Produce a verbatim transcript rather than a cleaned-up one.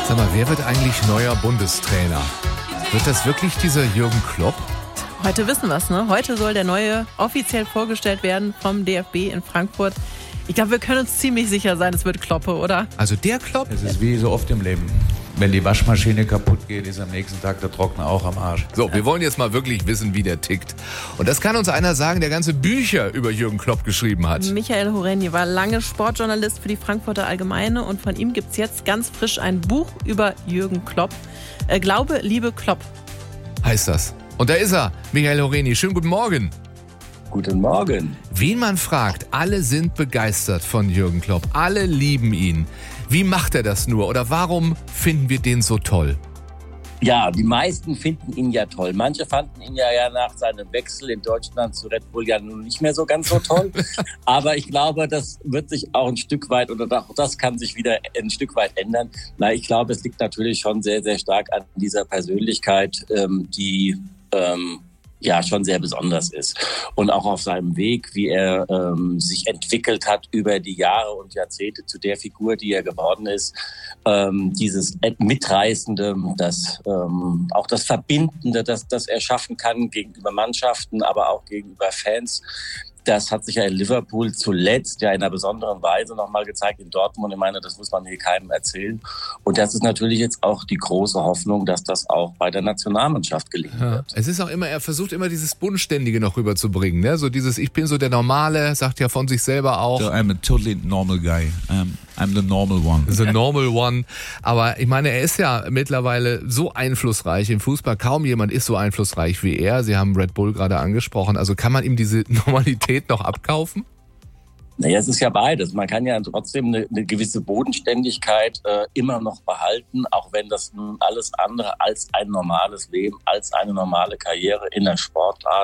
Sag mal, wer wird eigentlich neuer Bundestrainer? Wird das wirklich dieser Jürgen Klopp? Heute wissen wir es, ne? Heute soll der neue offiziell vorgestellt werden vom D F B in Frankfurt. Ich glaube, wir können uns ziemlich sicher sein, es wird Kloppe, oder? Also der Klopp? Es ist wie so oft im Leben. Wenn die Waschmaschine kaputt geht, ist am nächsten Tag der Trockner auch am Arsch. So, wir wollen jetzt mal wirklich wissen, wie der tickt. Und das kann uns einer sagen, der ganze Bücher über Jürgen Klopp geschrieben hat. Michael Horeni war lange Sportjournalist für die Frankfurter Allgemeine und von ihm gibt es jetzt ganz frisch ein Buch über Jürgen Klopp. Äh, Glaube, Liebe, Klopp. Heißt das. Und da ist er, Michael Horeni. Schönen guten Morgen. Guten Morgen. Wen man fragt, alle sind begeistert von Jürgen Klopp. Alle lieben ihn. Wie macht er das nur? Oder warum finden wir den so toll? Ja, die meisten finden ihn ja toll. Manche fanden ihn ja, ja nach seinem Wechsel in Deutschland zu Red Bull ja nun nicht mehr so ganz so toll. Aber ich glaube, das wird sich auch ein Stück weit, oder auch das kann sich wieder ein Stück weit ändern. Na, ich glaube, es liegt natürlich schon sehr, sehr stark an dieser Persönlichkeit, ähm, die ähm, ja schon sehr besonders ist. Und auch auf seinem Weg, wie er ähm, sich entwickelt hat über die Jahre und Jahrzehnte zu der Figur, die er geworden ist. Ähm, dieses Mitreißende, das ähm, auch das Verbindende, das, das er schaffen kann gegenüber Mannschaften, aber auch gegenüber Fans. Das hat sich ja in Liverpool zuletzt ja in einer besonderen Weise nochmal gezeigt, in Dortmund. Ich meine, das muss man hier keinem erzählen. Und das ist natürlich jetzt auch die große Hoffnung, dass das auch bei der Nationalmannschaft gelingen Ja. wird. Es ist auch immer, er versucht immer dieses Bodenständige noch rüberzubringen. Ne? So dieses, ich bin so der Normale, sagt ja von sich selber auch. So, I'm a totally normal guy. Um, I'm the normal one. The normal one. Aber ich meine, er ist ja mittlerweile so einflussreich im Fußball. Kaum jemand ist so einflussreich wie er. Sie haben Red Bull gerade angesprochen. Also kann man ihm diese Normalität noch abkaufen? Naja, es ist ja beides. Man kann ja trotzdem eine, eine gewisse Bodenständigkeit äh, immer noch behalten, auch wenn das nun alles andere als ein normales Leben, als eine normale Karriere in der Sportart